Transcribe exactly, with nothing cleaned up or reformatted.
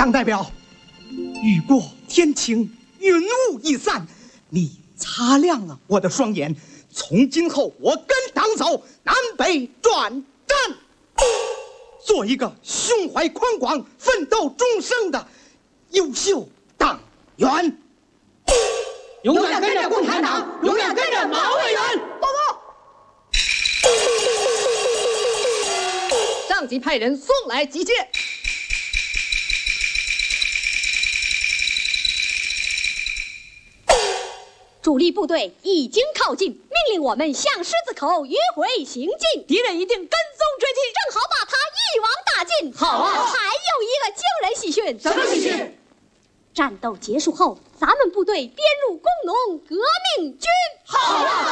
党代表，雨过天晴，云雾已散，你擦亮了我的双眼。从今后，我跟党走，南北转战，做一个胸怀宽广、奋斗终生的优秀党员。 永远跟着共产党，永远跟着马委员。报告。上级派人送来急接。 主力部队已经靠近，命令我们向狮子口迂回行进。 敌人一定跟踪追击， 正好把他一网打尽。 好啊！ 还有一个惊人喜讯。 什么喜讯？ 战斗结束后，咱们部队编入工农革命军。 好啊！